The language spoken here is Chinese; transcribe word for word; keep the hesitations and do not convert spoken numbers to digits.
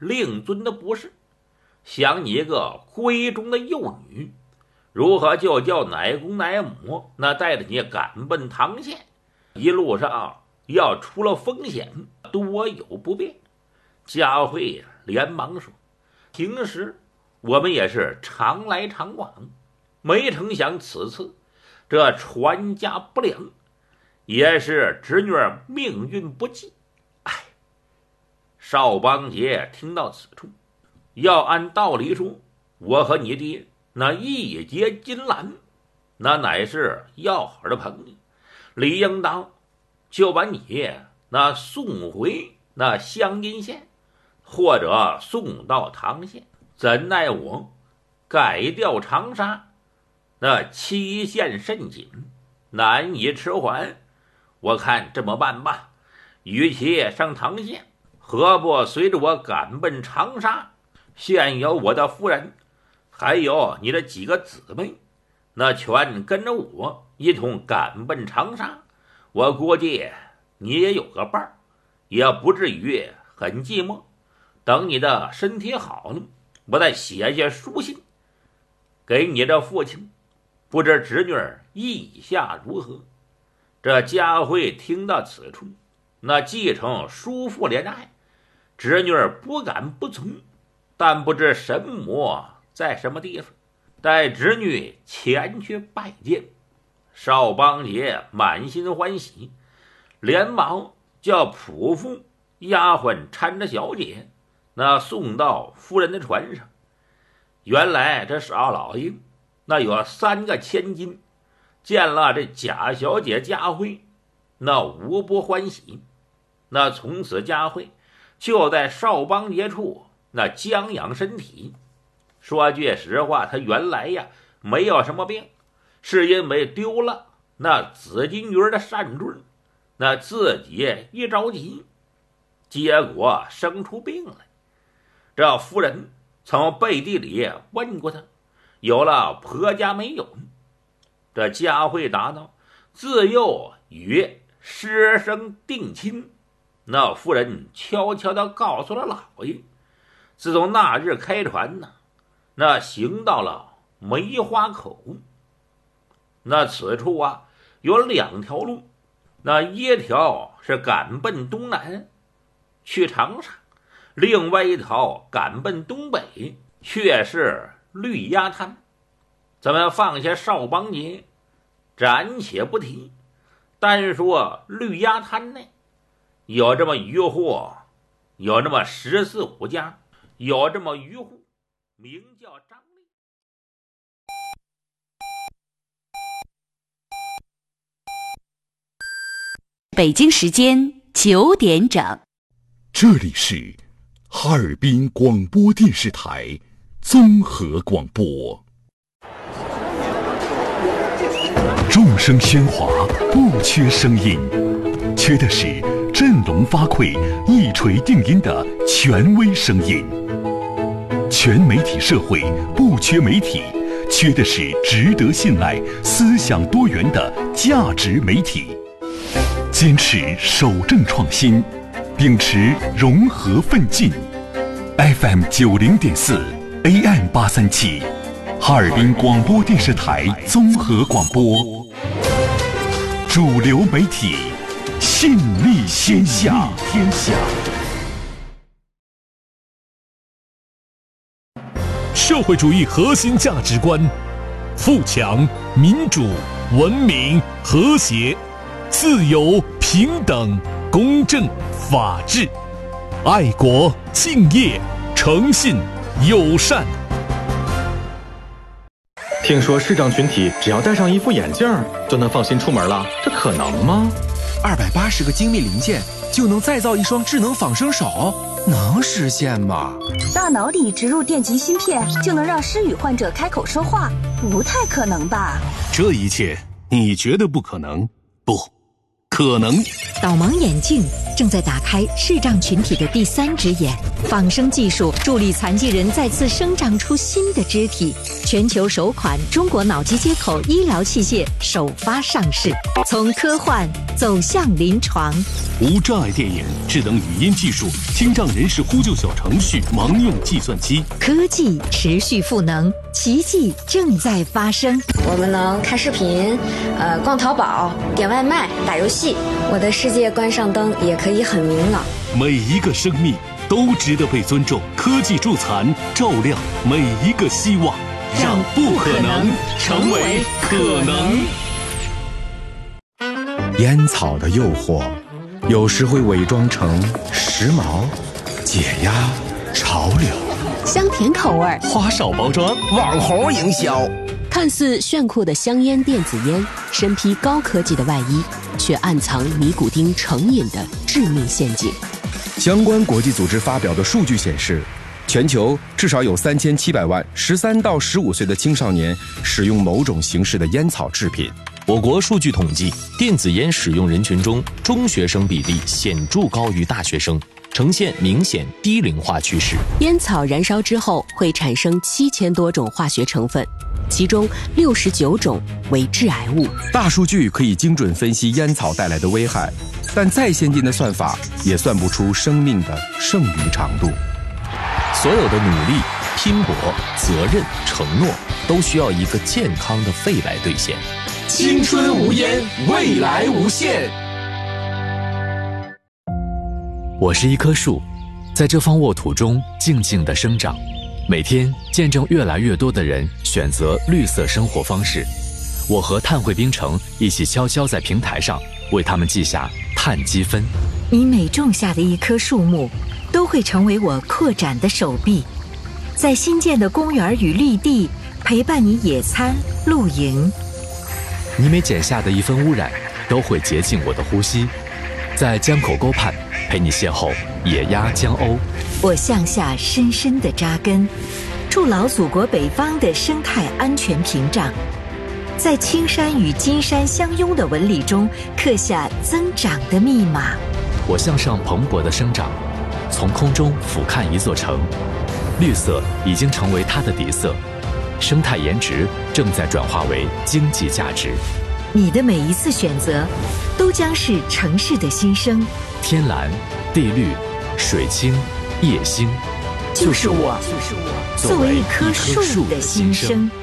令尊的不是，想你一个闺中的幼女，如何就叫奶公奶母那带着你赶奔唐县？一路上要出了风险，多有不便。佳慧连忙说：平时我们也是常来常往，没成想此次这传家不良，也是侄女儿命运不济。哎，邵邦杰听到此处，要按道理说，我和你爹那一结金兰，那乃是要好的朋友，理应当就把你那送回那湘阴县，或者送到唐县。怎奈我改调长沙，那期限甚紧，难以迟缓。我看这么办吧，与其上唐县，何不随着我赶奔长沙？现有我的夫人，还有你的几个姊妹，那全跟着我一同赶奔长沙。我估计你也有个伴儿，也不至于很寂寞。等你的身体好了，我再写写书信给你的父亲，不知侄女儿意下如何？这佳慧听到此处，那继承叔父怜爱，侄女儿不敢不从，但不知神魔在什么地方，带侄女前去拜见。邵邦杰满心欢喜，连忙叫仆妇丫鬟搀着小姐那送到夫人的船上。原来这邵老爷那有三个千金，见了这贾小姐佳慧，那无不欢喜。那从此佳慧就在邵邦杰处那将养身体。说句实话，他原来呀没有什么病，是因为丢了那紫金鱼的扇坠，那自己一着急，结果生出病来。这夫人从背地里问过他，有了婆家没有？这佳慧答道：自幼与师生定亲。那夫人悄悄地告诉了老爷，自从那日开船呢，那行到了梅花口。那此处啊有两条路，那一条是赶奔东南去长沙，另外一条赶奔东北，却是绿鸭滩。咱们放下邵邦杰，暂且不提，单说绿鸭滩内有这么渔户，有这么十四五家，有这么渔户名叫张力。 北京时间九点整， 这里是哈尔滨广播电视台综合广播。众声喧哗，不缺声音，缺的是振聋发聩、一锤定音的权威声音。全媒体社会不缺媒体，缺的是值得信赖、思想多元的价值媒体。坚持守正创新，秉持融合奋进。F M 九零点四 A M 八三七，哈尔滨广播电视台综合广播，主流媒体，信力天下。天下。 社会主义核心价值观：富强、民主、文明、和谐、自由、平等、公正、法治、爱国、敬业、诚信、友善。 听说视障群体只要戴上一副眼镜就能放心出门了，这可能吗？ 二百八十个精密零件就能再造一双智能仿生手，能实现吗？ 大脑里植入电极芯片就能让失语患者开口说话，不太可能吧？ 这一切你觉得不可能？不可能。 导盲眼镜正在打开视障群体的第三只眼， 仿生技术助力残疾人再次生长出新的肢体。全球首款中国脑机接口医疗器械首发上市，从科幻走向临床。 无障碍电影、智能语音技术、听障人士呼救小程序、盲用计算机， 科技持续赋能，奇迹正在发生。 我们能看视频，呃，逛淘宝、点外卖、打游戏。我的世界关上灯也可以很明朗。 每一个生命都值得被尊重。科技助残，照亮每一个希望，让不可能成为可能。 烟草的诱惑，有时会伪装成时髦、解压、潮流， 香甜口味， 花哨包装，网红营销。 看似炫酷的香烟电子烟，身披高科技的外衣，却暗藏尼古丁成瘾的致命陷阱。 相关国际组织发表的数据显示，全球至少有三千七百万十三到十五岁的青少年使用某种形式的烟草制品。 我国数据统计，电子烟使用人群中，中学生比例显著高于大学生，呈现明显低龄化趋势。 烟草燃烧之后会产生七千多种化学成分，其中六十九种为致癌物。 大数据可以精准分析烟草带来的危害，但再先进的算法也算不出生命的剩余长度。 所有的努力、拼搏、责任、承诺，都需要一个健康的肺来兑现。 青春无烟，未来无限。 我是一棵树，在这方沃土中静静地生长，每天见证越来越多的人选择绿色生活方式。我和碳汇冰城一起悄悄在平台上为他们记下碳积分。 你每种下的一棵树木，都会成为我扩展的手臂，在新建的公园与绿地陪伴你野餐、露营。 你每剪下的一分污染，都会洁净我的呼吸，在江口沟畔陪你邂逅野鸭江鸥。 我向下深深地扎根，筑牢祖国北方的生态安全屏障，在青山与金山相拥的纹理中刻下增长的密码。 我向上蓬勃的生长，从空中俯瞰一座城，绿色已经成为它的底色，生态颜值正在转化为经济价值。 你的每一次选择，都将是城市的新生。 天蓝、地绿、水清、夜星， 就是我，就是我，作为一棵树的新生。